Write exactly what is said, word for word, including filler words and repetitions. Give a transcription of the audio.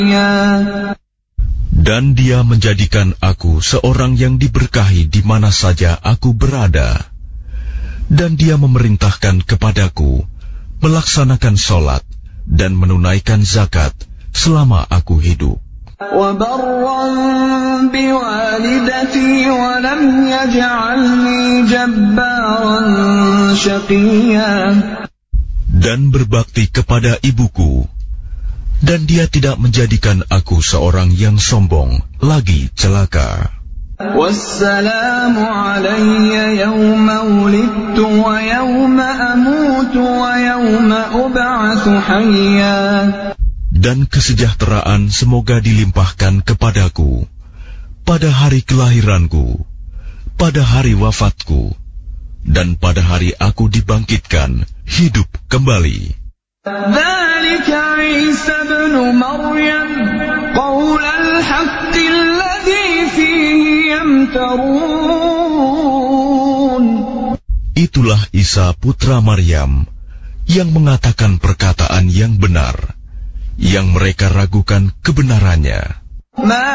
Dan Dia menjadikan aku seorang yang diberkahi di mana saja aku berada. Dan Dia memerintahkan kepadaku melaksanakan sholat dan menunaikan zakat selama aku hidup. Dan berbakti kepada ibuku, dan Dia tidak menjadikan aku seorang yang sombong, lagi celaka. Wassalamu alayya yawma wulidtu wa yawma amutu wa yawma ub'atsu hayya. Dan kesejahteraan semoga dilimpahkan kepadaku pada hari kelahiranku, pada hari wafatku, dan pada hari aku dibangkitkan hidup kembali. Dzalika Isa ibn Maryam qaulal haqqil ladzi fihi yamtarun. Itulah Isa putra Maryam yang mengatakan perkataan yang benar, yang mereka ragukan kebenarannya.